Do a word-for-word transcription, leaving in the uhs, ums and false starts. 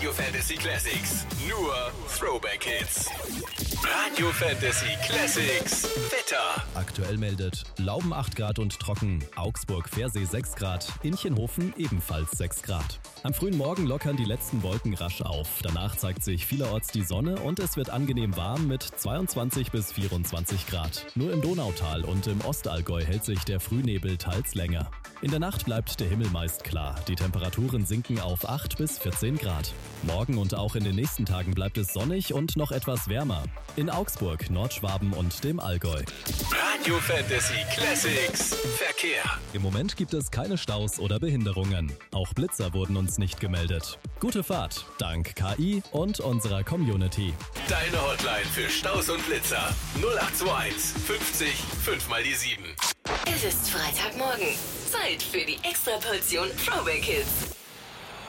Radio Fantasy Classics. Nur Throwback Hits. Radio Fantasy Classics. Wetter. Aktuell meldet Lauben acht Grad und trocken, Augsburg-Pfersee sechs Grad, Inchenhofen ebenfalls sechs Grad. Am frühen Morgen lockern die letzten Wolken rasch auf. Danach zeigt sich vielerorts die Sonne und es wird angenehm warm mit zweiundzwanzig bis vierundzwanzig Grad. Nur im Donautal und im Ostallgäu hält sich der Frühnebel teils länger. In der Nacht bleibt der Himmel meist klar. Die Temperaturen sinken auf acht bis vierzehn Grad. Morgen und auch in den nächsten Tagen bleibt es sonnig und noch etwas wärmer. In Augsburg, Nordschwaben und dem Allgäu. Radio Fantasy Classics. Verkehr. Im Moment gibt es keine Staus oder Behinderungen. Auch Blitzer wurden uns nicht gemeldet. Gute Fahrt, dank K I und unserer Community. Deine Hotline für Staus und Blitzer. null acht zwei eins fünfzig fünf mal die sieben. Es ist Freitagmorgen. Zeit für die Extraportion Throwback Hits.